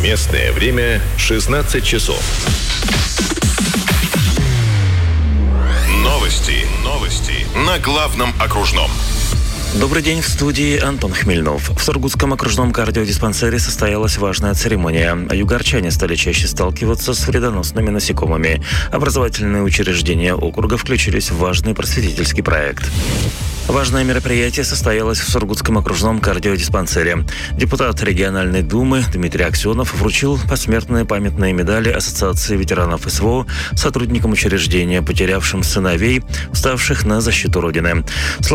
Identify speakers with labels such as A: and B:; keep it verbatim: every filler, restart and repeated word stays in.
A: Местное время шестнадцать часов. Новости. Новости на главном окружном.
B: Добрый день, в студии Антон Хмельнов. В Сургутском окружном кардиодиспансере состоялась важная церемония. Югорчане стали чаще сталкиваться с вредоносными насекомыми. Образовательные учреждения округа включились в важный просветительский проект. Важное мероприятие состоялось в Сургутском окружном кардиодиспансере. Депутат региональной думы Дмитрий Аксенов вручил посмертные памятные медали Ассоциации ветеранов СВО сотрудникам учреждения, потерявшим сыновей, вставших на защиту Родины.